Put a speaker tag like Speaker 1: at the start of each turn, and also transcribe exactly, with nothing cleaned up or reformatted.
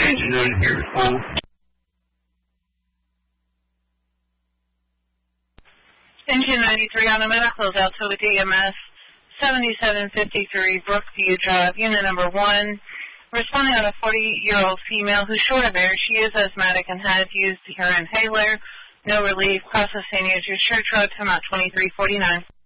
Speaker 1: engine unit here. Hold.
Speaker 2: Engine ninety-three on a medical Delta with E M S seventy-seven fifty-three Brookview Drive, unit number one. Responding on a forty-year-old female who's short of air. She is asthmatic and has used her inhaler. No relief. Processing is your church road to Mount twenty-three forty-nine.